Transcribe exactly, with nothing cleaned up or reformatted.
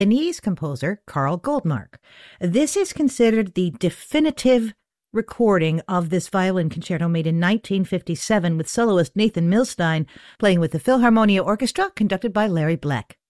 Viennese composer Karl Goldmark. This is considered the definitive recording of this violin concerto made in nineteen fifty-seven with soloist Nathan Milstein playing with the Philharmonia Orchestra conducted by Larry Bleck.